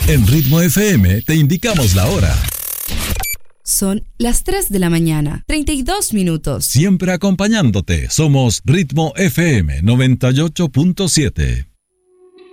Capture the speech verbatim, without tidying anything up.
En Ritmo F M te indicamos la hora. Son las tres de la mañana, treinta y dos minutos. Siempre acompañándote, somos Ritmo F M noventa y ocho punto siete.